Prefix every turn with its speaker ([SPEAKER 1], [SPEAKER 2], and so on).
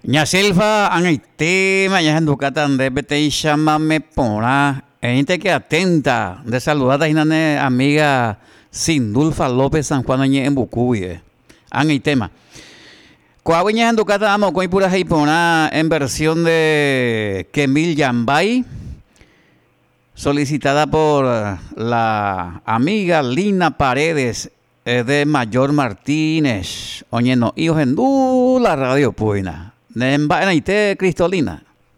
[SPEAKER 1] Ña selva angaite mañana ducatan de bete y me pona. Gente que atenta de saludar a una amiga Sindulfa López San Juan en Bucuye. Angaitema. Coahuiñas en ducata amo con pura pona en versión de Kemil Yambay, solicitada por la amiga Lina Paredes de Mayor Martínez. Oye, no, hijos en la radio puina. Nemba en Cristolina.